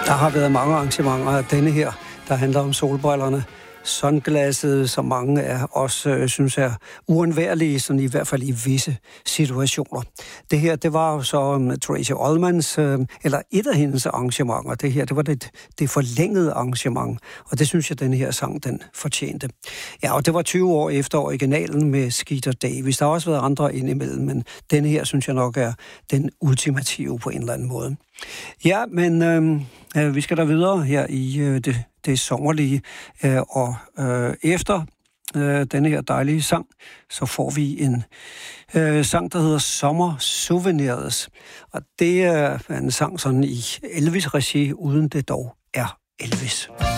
Der har været mange arrangementer af denne her, der handler om solbrillerne. Sunglasset, som mange af os synes er uundværlige, sådan i hvert fald i visse situationer. Det her, det var jo så Tracey Ullmans, eller et af hendes arrangementer. Det her, det var det forlængede arrangement, og det synes jeg, den her sang, den fortjente. Ja, og det var 20 år efter originalen med Skeeter Davis. Der har også været andre indimellem, men denne her, synes jeg nok, er den ultimative på en eller anden måde. Ja, men vi skal da videre her i det sommerlige, og efter denne her dejlige sang, så får vi en sang, der hedder Summer Souvenirs. Og det er en sang sådan i Elvis-regi, uden det dog er Elvis.